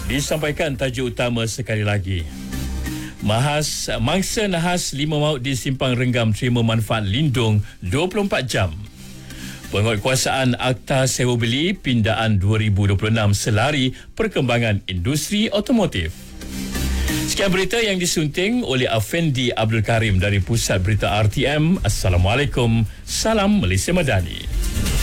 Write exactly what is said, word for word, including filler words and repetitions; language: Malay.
Disampaikan tajuk utama sekali lagi. Mahas, mangsa nahas lima maut di Simpang Renggam terima manfaat lindung dua puluh empat jam. Penguatkuasaan Akta Sewa Beli Pindaan dua ribu dua puluh enam selari perkembangan industri otomotif. Sekian berita yang disunting oleh Afendi Abdul Karim dari Pusat Berita R T M. Assalamualaikum. Salam Malaysia Madani.